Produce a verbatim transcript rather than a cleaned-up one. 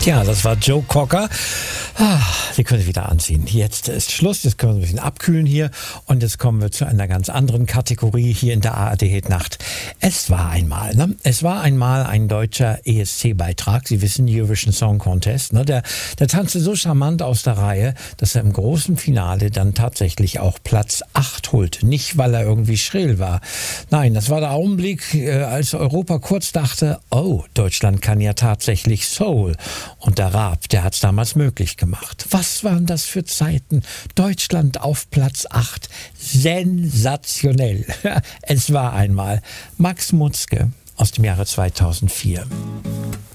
Ja, das war Joe Cocker. Ah, die können Sie wieder anziehen. Jetzt ist Schluss, jetzt können wir ein bisschen abkühlen hier und jetzt kommen wir zu einer ganz anderen Kategorie hier in der A R D Hit Nacht. Es war einmal, ne? Es war einmal ein deutscher E S C-Beitrag. Sie wissen, Eurovision Song Contest, ne? Der, der tanzte so charmant aus der Reihe, dass er im großen Finale dann tatsächlich auch Platz acht holte. Nicht, weil er irgendwie schrill war. Nein, das war der Augenblick, äh, als Europa kurz dachte, oh, Deutschland kann ja tatsächlich Soul. Und der Raab, der hat es damals möglich gemacht. Was waren das für Zeiten? Deutschland auf Platz acht. Sensationell. Es war einmal Max Mutzke aus dem Jahre zweitausendvier.